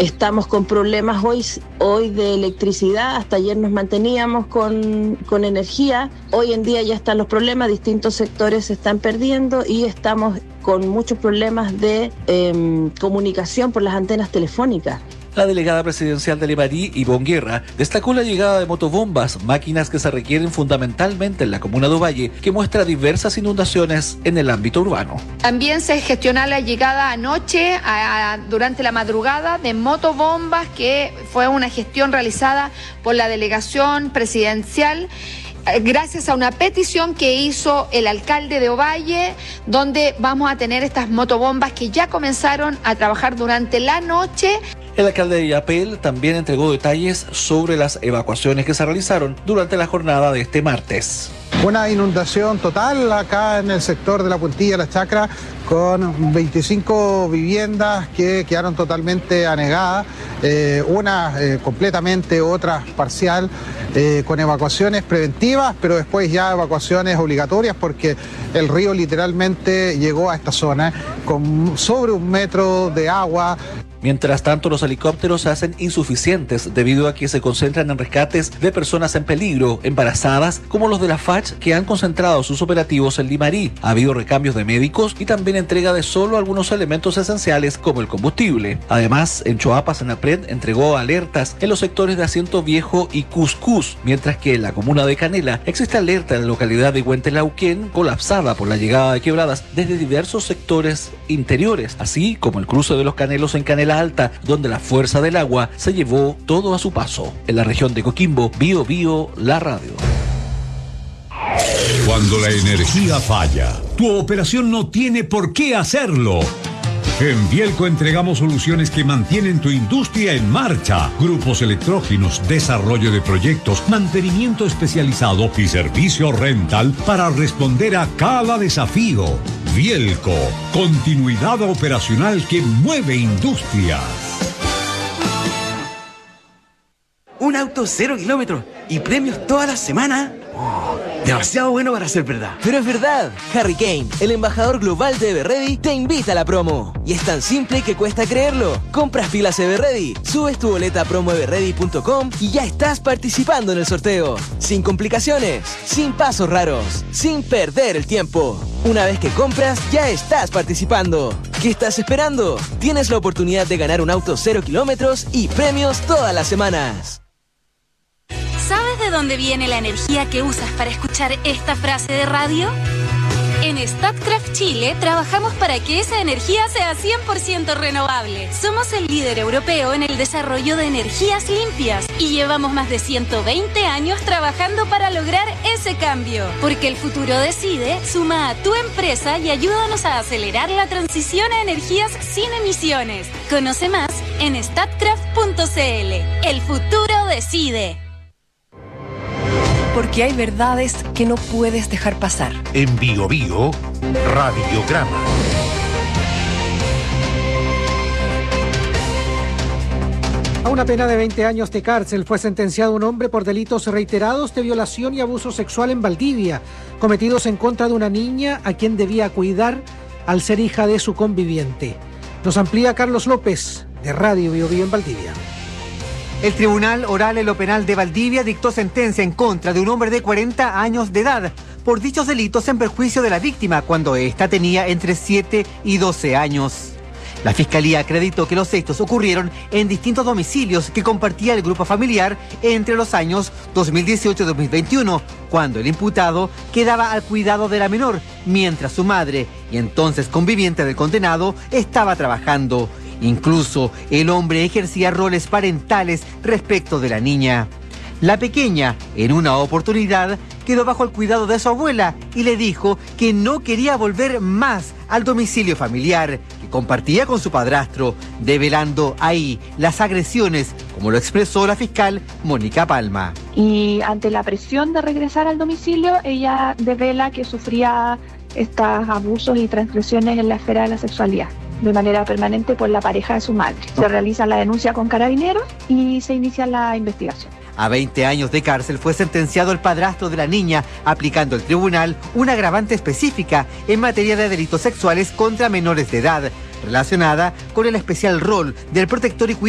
Estamos con problemas hoy de electricidad, hasta ayer nos manteníamos con energía, hoy en día ya están los problemas, distintos sectores se están perdiendo y estamos con muchos problemas de comunicación por las antenas telefónicas. La delegada presidencial de Limarí, Ivonne Guerra, destacó la llegada de motobombas, máquinas que se requieren fundamentalmente en la comuna de Ovalle, que muestra diversas inundaciones en el ámbito urbano. También se gestionó la llegada anoche, durante la madrugada, de motobombas, que fue una gestión realizada por la delegación presidencial, gracias a una petición que hizo el alcalde de Ovalle, donde vamos a tener estas motobombas que ya comenzaron a trabajar durante la noche. El alcalde de Illapel también entregó detalles sobre las evacuaciones que se realizaron durante la jornada de este martes. Una inundación total acá en el sector de la Puntilla, La Chacra, con 25 viviendas que quedaron totalmente anegadas, unas completamente, otras parcial, con evacuaciones preventivas, pero después ya evacuaciones obligatorias porque el río literalmente llegó a esta zona con sobre 1 metro de agua. Mientras tanto, los helicópteros se hacen insuficientes debido a que se concentran en rescates de personas en peligro, embarazadas, como los de la FACH, que han concentrado sus operativos en Limarí. Ha habido recambios de médicos y también entrega de solo algunos elementos esenciales como el combustible. Además, en Choapa, Senapred entregó alertas en los sectores de Asiento Viejo y Cuscús, mientras que en la comuna de Canela existe alerta en la localidad de Huentelauquén, colapsada por la llegada de quebradas desde diversos sectores interiores, así como el cruce de los Canelos en Canela Alta, donde la fuerza del agua se llevó todo a su paso. En la región de Coquimbo, Bio Bio, la radio. Cuando la energía falla, tu operación no tiene por qué hacerlo. En Bielco entregamos soluciones que mantienen tu industria en marcha. Grupos electrógenos, desarrollo de proyectos, mantenimiento especializado y servicio rental para responder a cada desafío. Bielco, continuidad operacional que mueve industrias. Un auto 0 kilómetros y premios toda la semana. Demasiado bueno para ser verdad. Pero es verdad. Harry Kane, el embajador global de Everready, te invita a la promo. Y es tan simple que cuesta creerlo. Compras pilas Everready, subes tu boleta a promoeverready.com y ya estás participando en el sorteo. Sin complicaciones, sin pasos raros, sin perder el tiempo. Una vez que compras, ya estás participando. ¿Qué estás esperando? Tienes la oportunidad de ganar un auto 0 kilómetros y premios todas las semanas. ¿Sabes de dónde viene la energía que usas para escuchar esta frase de radio? En Statkraft Chile trabajamos para que esa energía sea 100% renovable. Somos el líder europeo en el desarrollo de energías limpias y llevamos más de 120 años trabajando para lograr ese cambio. Porque el futuro decide, suma a tu empresa y ayúdanos a acelerar la transición a energías sin emisiones. Conoce más en statkraft.cl. El futuro decide. Porque hay verdades que no puedes dejar pasar. En Bio Bio, Radiograma. A una pena de 20 años de cárcel fue sentenciado un hombre por delitos reiterados de violación y abuso sexual en Valdivia, cometidos en contra de una niña a quien debía cuidar al ser hija de su conviviente. Nos amplía Carlos López, de Radio Bio Bio en Valdivia. El Tribunal Oral en lo Penal de Valdivia dictó sentencia en contra de un hombre de 40 años de edad por dichos delitos en perjuicio de la víctima cuando ésta tenía entre 7 y 12 años. La Fiscalía acreditó que los hechos ocurrieron en distintos domicilios que compartía el grupo familiar entre los años 2018 y 2021, cuando el imputado quedaba al cuidado de la menor, mientras su madre, y entonces conviviente del condenado, estaba trabajando. Incluso el hombre ejercía roles parentales respecto de la niña. La pequeña, en una oportunidad, quedó bajo el cuidado de su abuela y le dijo que no quería volver más al domicilio familiar que compartía con su padrastro, develando ahí las agresiones, como lo expresó la fiscal Mónica Palma. Y ante la presión de regresar al domicilio, ella devela que sufría estos abusos y transgresiones en la esfera de la sexualidad de manera permanente por la pareja de su madre. Se realiza la denuncia con Carabineros y se inicia la investigación. A 20 años de cárcel fue sentenciado el padrastro de la niña, aplicando el tribunal una agravante específica en materia de delitos sexuales contra menores de edad, relacionada con el especial rol del protector y cuidador